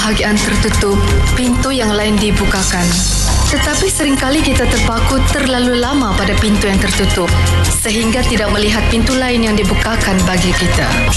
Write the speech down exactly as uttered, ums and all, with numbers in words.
kebahagiaan tertutup, pintu yang lain dibukakan. Tetapi seringkali kita terpaku terlalu lama pada pintu yang tertutup, sehingga tidak melihat pintu lain yang dibukakan bagi kita.